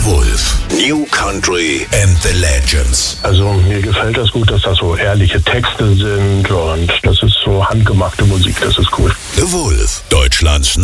Wolf. New Country and the Legends. Also mir gefällt das gut, dass das so ehrliche Texte sind und das ist so handgemachte Musik, das ist cool. The Wolf, Deutschlands